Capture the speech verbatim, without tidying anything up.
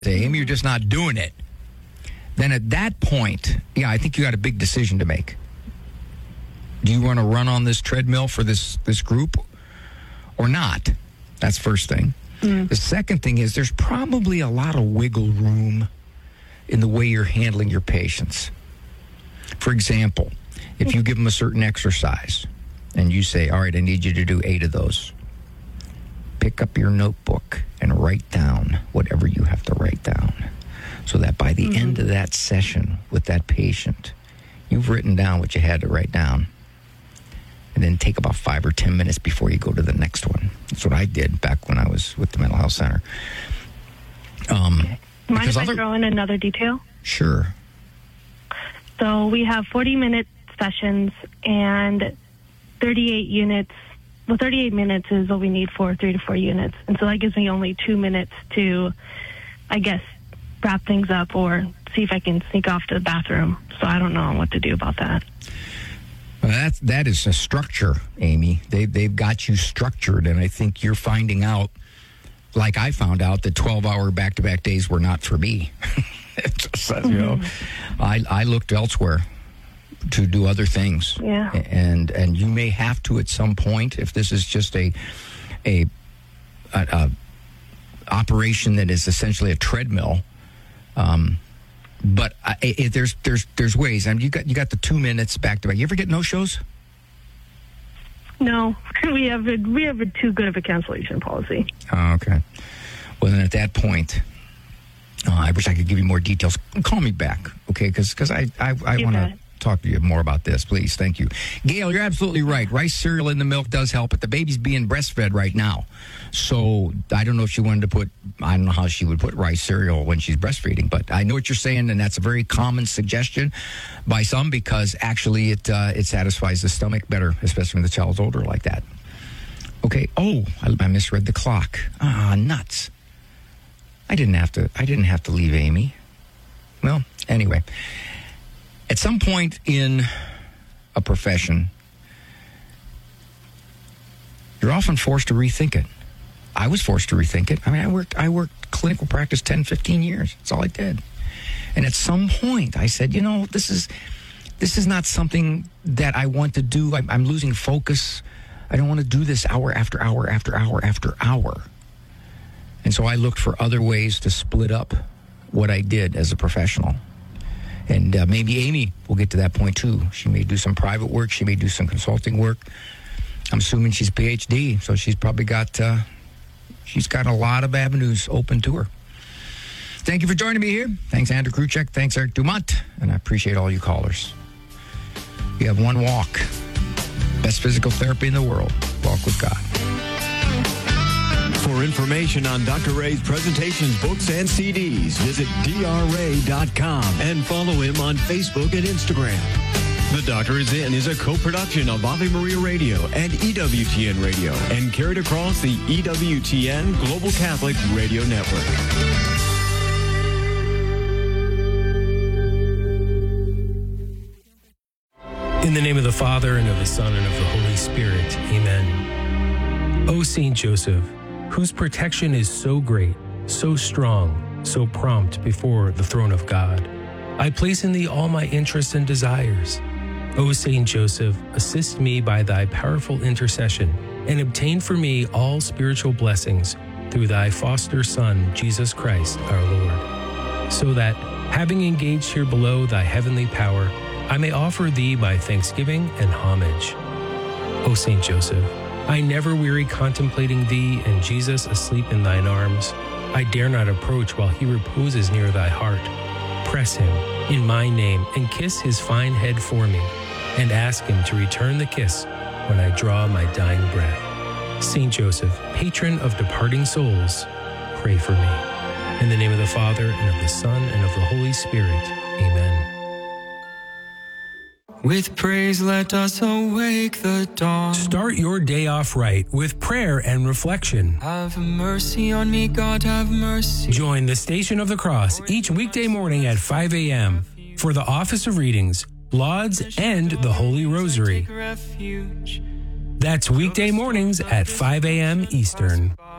say, Amy, you're just not doing it. Then at that point, yeah, I think you got a big decision to make. Do you want to run on this treadmill for this, this group or not? That's first thing. Mm. The second thing is there's probably a lot of wiggle room in the way you're handling your patients. For example, if you give them a certain exercise and you say, all right, I need you to do eight of those, pick up your notebook and write down whatever you have to write down so that by the mm-hmm. end of that session with that patient, you've written down what you had to write down. And then take about five or ten minutes before you go to the next one. That's what I did back when I was with the mental health center. Um, Mind if other, I throw in another detail? Sure. So we have forty-minute sessions and thirty-eight units. Well, thirty-eight minutes is what we need for three to four units. And so that gives me only two minutes to, I guess, wrap things up or see if I can sneak off to the bathroom. So I don't know what to do about that. Well, that's, that is a structure, Amy. They, they've got you structured, and I think you're finding out, like I found out, that twelve-hour back-to-back days were not for me. Just, mm-hmm. You know, I, I looked elsewhere to do other things. Yeah. And and you may have to at some point, if this is just a a, a, a operation that is essentially a treadmill. Um, but I, it, there's there's there's ways. I mean, you got you got the two minutes back to back. You ever get no shows? No, we have a, we have a too good of a cancellation policy. Oh, okay. Well, then at that point, uh, I wish I could give you more details. Call me back, okay? Because because I I, I want to talk to you more about this, please. Thank you. Gail, you're absolutely right. Rice cereal in the milk does help, but the baby's being breastfed right now. So I don't know if she wanted to put, I don't know how she would put rice cereal when she's breastfeeding, but I know what you're saying, and that's a very common suggestion by some because actually it uh, it satisfies the stomach better, especially when the child's older like that. Okay. Oh, I, I misread the clock. Ah, nuts. I didn't have to, I didn't have to leave Amy. Well, anyway. At some point in a profession, you're often forced to rethink it. I was forced to rethink it. I mean, I worked I worked clinical practice ten, fifteen years. That's all I did. And at some point, I said, you know, this is this is not something that I want to do. I'm, I'm losing focus. I don't want to do this hour after hour after hour after hour. And so I looked for other ways to split up what I did as a professional. And uh, maybe Amy will get to that point, too. She may do some private work. She may do some consulting work. I'm assuming she's P H D, so she's probably got uh, she's got a lot of avenues open to her. Thank you for joining me here. Thanks, Andrew Kruchek. Thanks, Eric Dumont. And I appreciate all you callers. You have one walk. Best physical therapy in the world. Walk with God. For information on Doctor Ray's presentations, books, and C Ds, visit D R ray dot com and follow him on Facebook and Instagram. The Doctor Is In is a co-production of Ave Maria Radio and E W T N Radio and carried across the E W T N Global Catholic Radio Network. In the name of the Father, and of the Son, and of the Holy Spirit. Amen. O Saint Joseph, whose protection is so great, so strong, so prompt before the throne of God, I place in thee all my interests and desires. O Saint Joseph, assist me by thy powerful intercession, and obtain for me all spiritual blessings through thy foster Son, Jesus Christ, our Lord, so that, having engaged here below thy heavenly power, I may offer thee my thanksgiving and homage. O Saint Joseph, I never weary contemplating thee and Jesus asleep in thine arms. I dare not approach while he reposes near thy heart. Press him in my name and kiss his fine head for me, and ask him to return the kiss when I draw my dying breath. Saint Joseph, patron of departing souls, pray for me. In the name of the Father, and of the Son, and of the Holy Spirit. Amen. With praise let us awake the dawn. Start your day off right with prayer and reflection. Have mercy on me, God, have mercy. Join the Station of the Cross each weekday morning at five a.m. for the Office of Readings, Lauds, and the Holy Rosary. That's weekday mornings at five a.m. Eastern.